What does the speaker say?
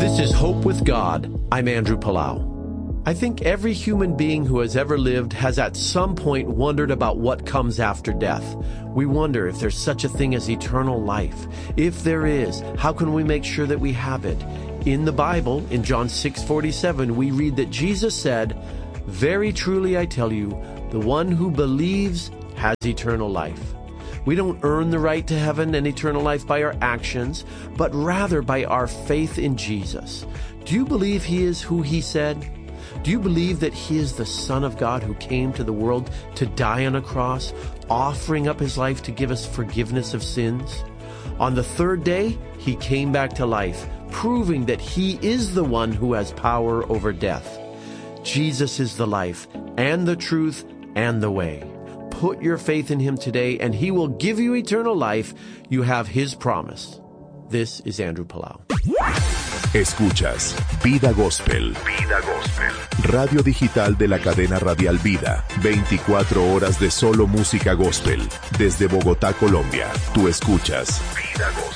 This is Hope with God. I'm Andrew Palau. I think every human being who has ever lived has at some point wondered about what comes after death. We wonder if there's such a thing as eternal life. If there is, how can we make sure that we have it? In the Bible, in John 6:47, we read that Jesus said, "Very truly I tell you, the one who believes has eternal life." We don't earn the right to heaven and eternal life by our actions, but rather by our faith in Jesus. Do you believe He is who He said? Do you believe that He is the Son of God who came to the world to die on a cross, offering up His life to give us forgiveness of sins? On the third day, He came back to life, proving that He is the one who has power over death. Jesus is the life and the truth and the way. Put your faith in Him today, and He will give you eternal life. You have His promise. This is Andrew Palau. Escuchas Vida Gospel. Vida Gospel. Radio digital de la cadena radial Vida. 24 horas de solo música gospel. Desde Bogotá, Colombia. Tú escuchas Vida Gospel.